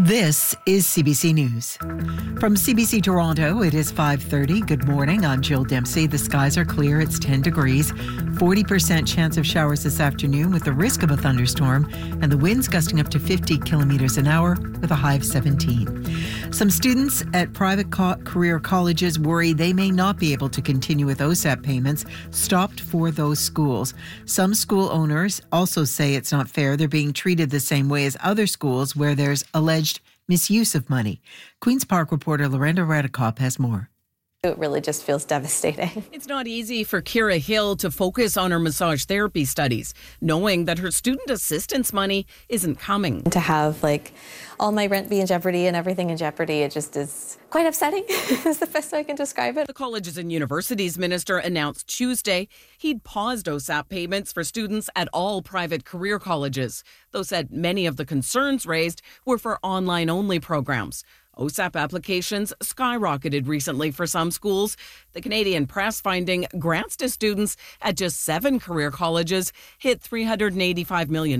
This is CBC News. From CBC Toronto, it is 5:30. Good morning. I'm Jill Dempsey. The skies are clear. It's 10 degrees. 40% chance of showers this afternoon with the risk of a thunderstorm, and the winds gusting up to 50 kilometers an hour with a high of 17. Some students at private career colleges worry they may not be able to continue with OSAP payments stopped for those schools. Some school owners also say it's not fair. They're being treated the same way as other schools where there's alleged misuse of money. Queen's Park reporter Lorenda Radikop has more. It really just feels devastating. It's not easy for Kira Hill to focus on her massage therapy studies, knowing that her student assistance money isn't coming. To have all my rent be in jeopardy and everything in jeopardy, it just is quite upsetting, is the best way I can describe it. The Colleges and Universities Minister announced Tuesday he'd paused OSAP payments for students at all private career colleges, though said many of the concerns raised were for online-only programs. OSAP applications skyrocketed recently for some schools. The Canadian Press finding grants to students at just 7 career colleges hit $385 million,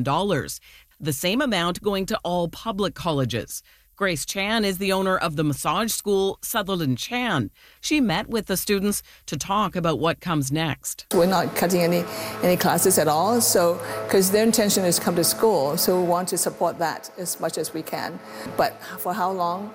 the same amount going to all public colleges. Grace Chan is the owner of the massage school Sutherland Chan. She met with the students to talk about what comes next. We're not cutting any classes at all, so because their intention is to come to school, so we want to support that as much as we can. But for how long,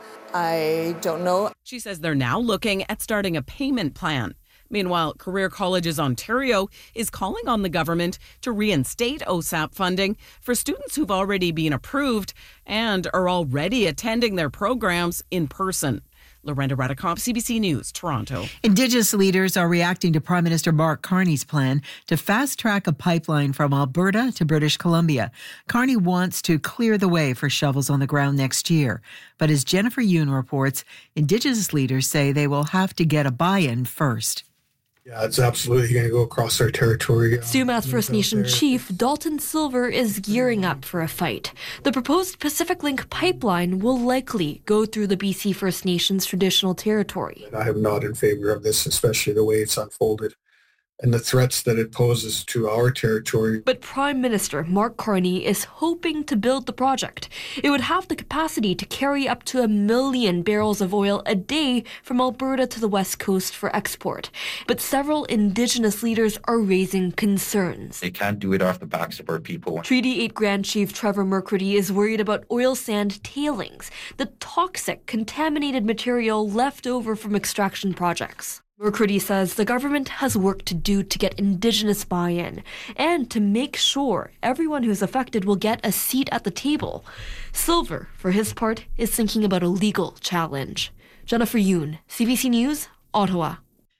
I don't know. She says they're now looking at starting a payment plan. Meanwhile, Career Colleges Ontario is calling on the government to reinstate OSAP funding for students who've already been approved and are already attending their programs in person. Lorenda Radikop, CBC News, Toronto. Indigenous leaders are reacting to Prime Minister Mark Carney's plan to fast-track a pipeline from Alberta to British Columbia. Carney wants to clear the way for shovels on the ground next year. But as Jennifer Yoon reports, Indigenous leaders say they will have to get a buy-in first. Yeah, it's absolutely going to go across our territory. Sumas First Nation Chief Dalton Silver is gearing up for a fight. The proposed Pacific Link pipeline will likely go through the BC First Nations traditional territory. I am not in favor of this, especially the way it's unfolded and the threats that it poses to our territory. But Prime Minister Mark Carney is hoping to build the project. It would have the capacity to carry up to 1 million barrels of oil a day from Alberta to the west coast for export. But several Indigenous leaders are raising concerns. They can't do it off the backs of our people. Treaty 8 Grand Chief Trevor Mercredi is worried about oil sand tailings, the toxic, contaminated material left over from extraction projects. Mercredi says the government has work to do to get Indigenous buy-in and to make sure everyone who's affected will get a seat at the table. Silver, for his part, is thinking about a legal challenge. Jennifer Yoon, CBC News, Ottawa.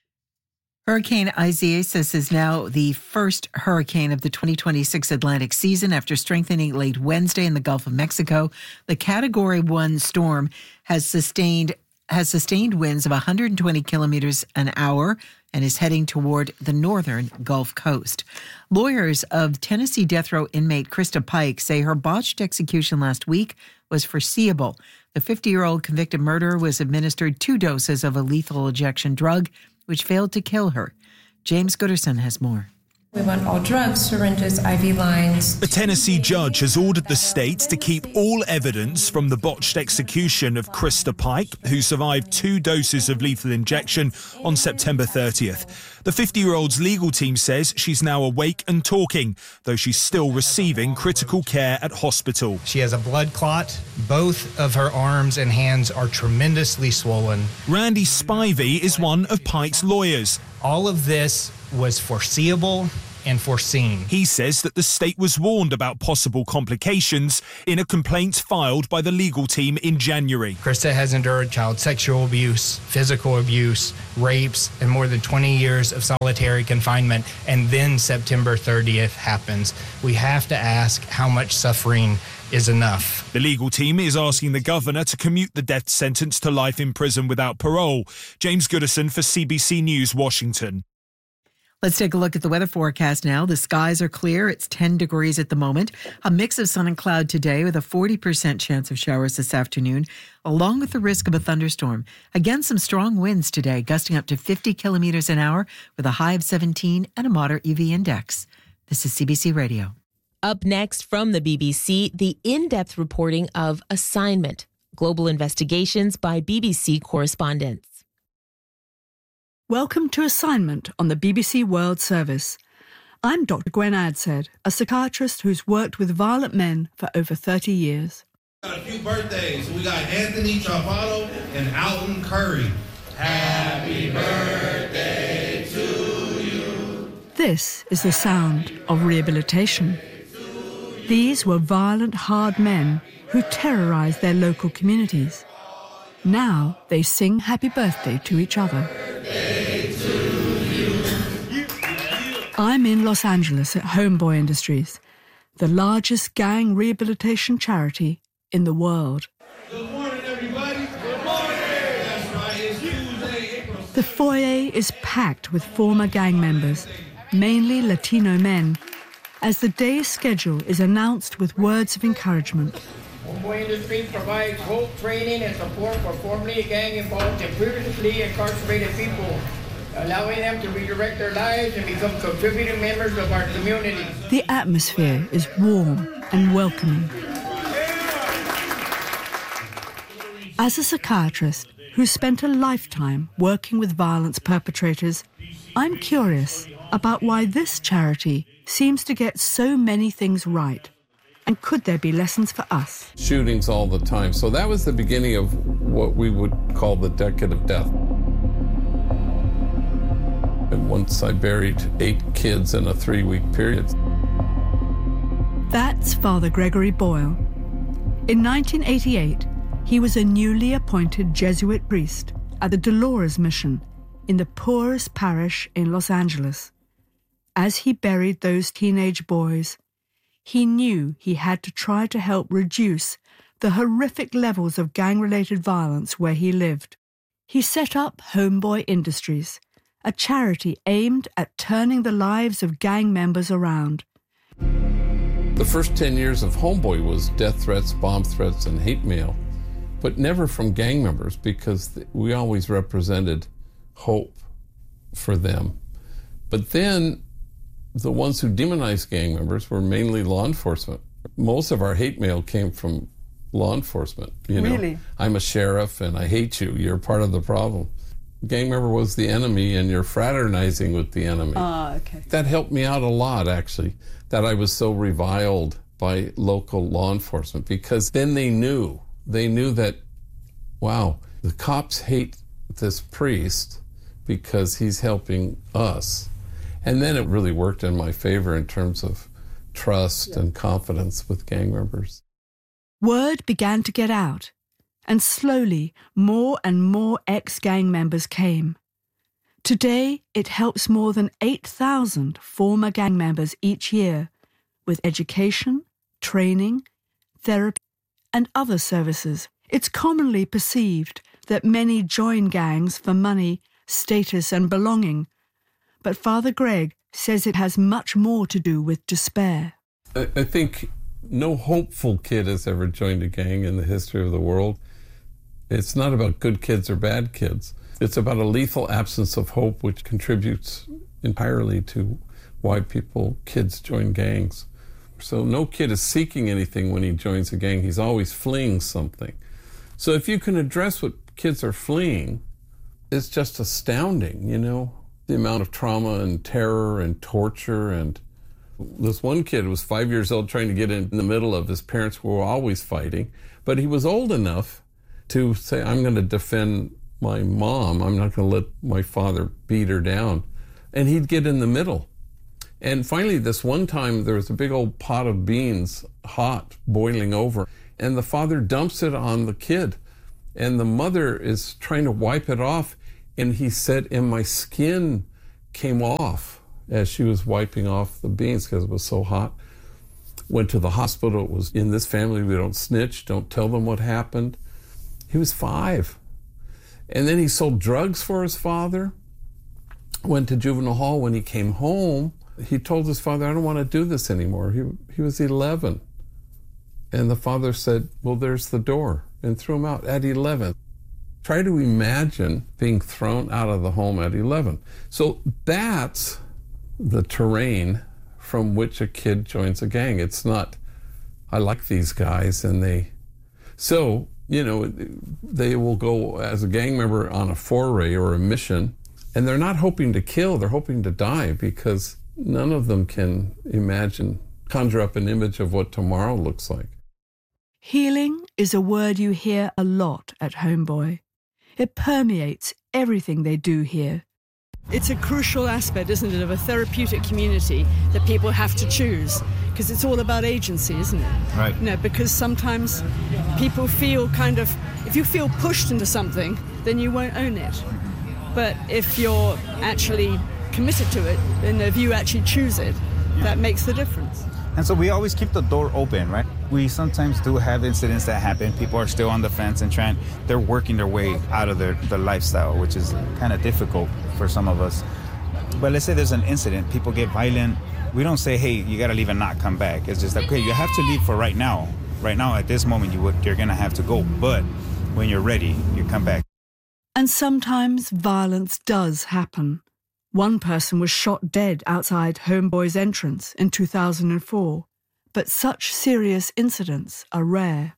Hurricane Isaias is now the first hurricane of the 2026 Atlantic season after strengthening late Wednesday in the Gulf of Mexico. The Category 1 storm has sustained winds of 120 kilometers an hour and is heading toward the northern Gulf Coast. Lawyers of Tennessee death row inmate Krista Pike say her botched execution last week was foreseeable. The 50-year-old convicted murderer was administered 2 doses of a lethal injection drug, which failed to kill her. James Gooderson has more. We want all drugs, syringes, IV lines. A Tennessee judge has ordered the state to keep all evidence from the botched execution of Krista Pike, who survived 2 doses of lethal injection on September 30th. The 50-year-old's legal team says she's now awake and talking, though she's still receiving critical care at hospital. She has a blood clot. Both of her arms and hands are tremendously swollen. Randy Spivey is one of Pike's lawyers. All of this was foreseeable and foreseen. He says that the state was warned about possible complications in a complaint filed by the legal team in January. Krista has endured child sexual abuse, physical abuse, rapes, and more than 20 years of solitary confinement. And then September 30th happens. We have to ask how much suffering is enough. The legal team is asking the governor to commute the death sentence to life in prison without parole. James Gooderson for CBC News, Washington. Let's take a look at the weather forecast now. The skies are clear. It's 10 degrees at the moment. A mix of sun and cloud today with a 40% chance of showers this afternoon, along with the risk of a thunderstorm. Again, some strong winds today, gusting up to 50 kilometers an hour with a high of 17 and a moderate UV index. This is CBC Radio. Up next from the BBC, the in-depth reporting of Assignment. Global Investigations by BBC correspondents. Welcome to Assignment on the BBC World Service. I'm Dr. Gwen Adshead, a psychiatrist who's worked with violent men for over 30 years. Got a few birthdays. We got Anthony Travato and Alton Curry. Happy birthday to you. This is the sound of rehabilitation. These were violent, hard men who terrorized their local communities. Now they sing happy birthday to each other. I'm in Los Angeles at Homeboy Industries, the largest gang rehabilitation charity in the world. Good morning, everybody. Good morning. That's right. It's Tuesday, April 6th. The foyer is packed with former gang members, mainly Latino men, as the day's schedule is announced with words of encouragement. Homeboy Industries provides hope, training, and support for formerly gang-involved and previously incarcerated people, allowing them to redirect their lives and become contributing members of our community. The atmosphere is warm and welcoming. As a psychiatrist who spent a lifetime working with violence perpetrators, I'm curious about why this charity seems to get so many things right. And could there be lessons for us? Shootings all the time. So that was the beginning of what we would call the decade of death. And once I buried 8 kids in a 3-week period. That's Father Gregory Boyle. In 1988, he was a newly appointed Jesuit priest at the Dolores Mission in the poorest parish in Los Angeles. As he buried those teenage boys, he knew he had to try to help reduce the horrific levels of gang-related violence where he lived. He set up Homeboy Industries, a charity aimed at turning the lives of gang members around. The first 10 years of Homeboy was death threats, bomb threats, and hate mail, but never from gang members because we always represented hope for them. But then the ones who demonized gang members were mainly law enforcement. Most of our hate mail came from law enforcement. Really? I'm a sheriff and I hate you. You're part of the problem. Gang member was the enemy and you're fraternizing with the enemy. Okay. That helped me out a lot, actually, that I was so reviled by local law enforcement because then they knew that, wow, the cops hate this priest because he's helping us. And then it really worked in my favor in terms of trust and confidence with gang members. Word began to get out, and slowly more and more ex-gang members came. Today, it helps more than 8,000 former gang members each year with education, training, therapy, and other services. It's commonly perceived that many join gangs for money, status, and belonging. But Father Greg says it has much more to do with despair. I think no hopeful kid has ever joined a gang in the history of the world. It's not about good kids or bad kids. It's about a lethal absence of hope, which contributes entirely to why kids join gangs. So no kid is seeking anything when he joins a gang. He's always fleeing something. So if you can address what kids are fleeing, it's just astounding, the amount of trauma and terror and torture. And this one kid was 5 years old trying to get in the middle of his parents who were always fighting, but he was old enough to say, I'm going to defend my mom. I'm not going to let my father beat her down. And he'd get in the middle. And finally, this one time, there was a big old pot of beans, hot, boiling over, and the father dumps it on the kid. And the mother is trying to wipe it off. And he said, and my skin came off as she was wiping off the beans because it was so hot. Went to the hospital. It was, in this family, we don't snitch, don't tell them what happened. He was 5. And then he sold drugs for his father, went to juvenile hall. When he came home, he told his father, I don't want to do this anymore. He was 11. And the father said, well, there's the door, and threw him out at 11. Try to imagine being thrown out of the home at 11. So that's the terrain from which a kid joins a gang. It's not, I like these guys, and they... So they will go as a gang member on a foray or a mission, and they're not hoping to kill, they're hoping to die, because none of them can conjure up an image of what tomorrow looks like. Healing is a word you hear a lot at Homeboy. It permeates everything they do here. It's a crucial aspect, isn't it, of a therapeutic community that people have to choose, because it's all about agency, isn't it? Right. Because sometimes people feel if you feel pushed into something, then you won't own it. But if you're actually committed to it, and if you actually choose it, that makes the difference. And so we always keep the door open, right? We sometimes do have incidents that happen. People are still on the fence and they're working their way out of their lifestyle, which is kind of difficult for some of us. But let's say there's an incident, people get violent. We don't say, hey, you got to leave and not come back. It's just like, okay, you have to leave for right now. Right now, at this moment, you're going to have to go. But when you're ready, you come back. And sometimes violence does happen. One person was shot dead outside Homeboy's entrance in 2004, but such serious incidents are rare.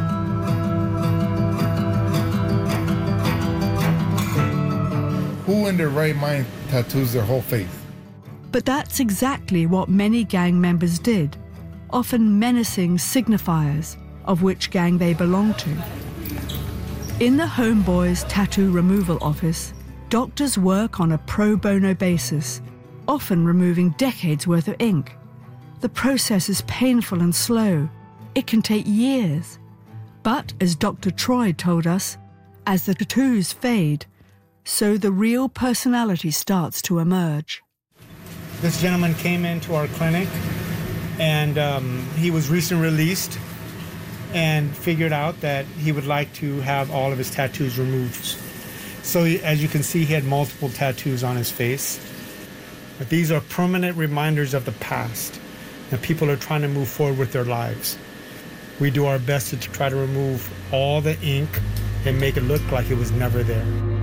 Who in their right mind tattoos their whole face? But that's exactly what many gang members did, often menacing signifiers of which gang they belong to. In the Homeboy's tattoo removal office, doctors work on a pro bono basis, often removing decades worth of ink. The process is painful and slow. It can take years. But as Dr. Troy told us, as the tattoos fade, so the real personality starts to emerge. This gentleman came into our clinic and he was recently released and figured out that he would like to have all of his tattoos removed. So as you can see, he had multiple tattoos on his face. But these are permanent reminders of the past, and people are trying to move forward with their lives. We do our best to try to remove all the ink and make it look like it was never there.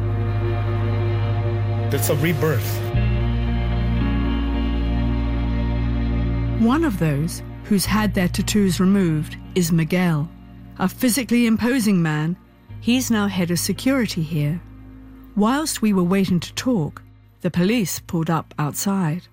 It's a rebirth. One of those who's had their tattoos removed is Miguel, a physically imposing man. He's now head of security here. Whilst we were waiting to talk, the police pulled up outside.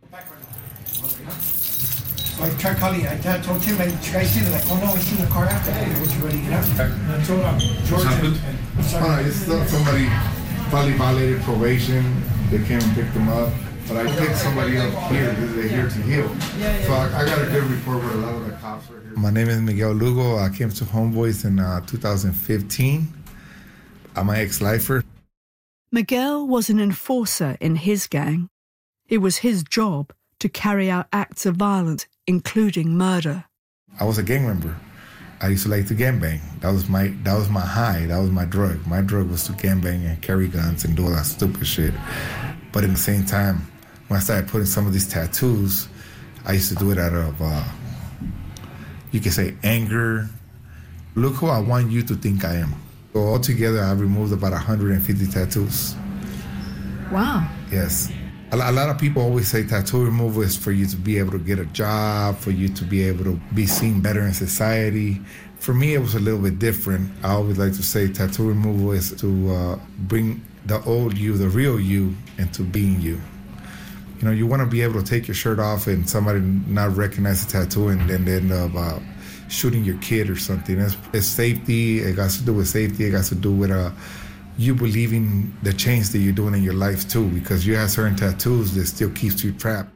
So I tried calling, I told him, like, you guys see that? Like, oh no, he's in the car after. Hey, what you ready to get out? And I told George It's somebody probably violated probation. They came and picked them up. But I picked somebody up here because they're here to heal. So I got a good report with a lot of the cops right here. My name is Miguel Lugo. I came to Homeboys in 2015. I'm my ex-lifer. Miguel was an enforcer in his gang. It was his job to carry out acts of violence, including murder. I was a gang member. I used to like to gangbang. That was my high. That was my drug. My drug was to gangbang and carry guns and do all that stupid shit. But at the same time, when I started putting some of these tattoos, I used to do it out of, you could say, anger. Look who I want you to think I am. So altogether, I removed about 150 tattoos. Wow. Yes. A lot of people always say tattoo removal is for you to be able to get a job, for you to be able to be seen better in society. For me, it was a little bit different. I always like to say tattoo removal is to bring the old you, the real you, into being you. You know, you want to be able to take your shirt off and somebody not recognize the tattoo and then end up shooting your kid or something. It's safety. It got to do with safety. It got to do with you believing the change that you're doing in your life too, because you have certain tattoos that still keeps you trapped.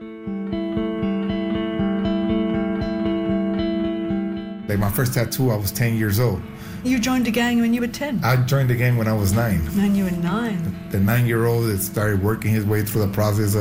Like my first tattoo, I was 10 years old. You joined a gang when you were 10? I joined the gang when I was 9. When you were 9? The 9-year-old that started working his way through the process of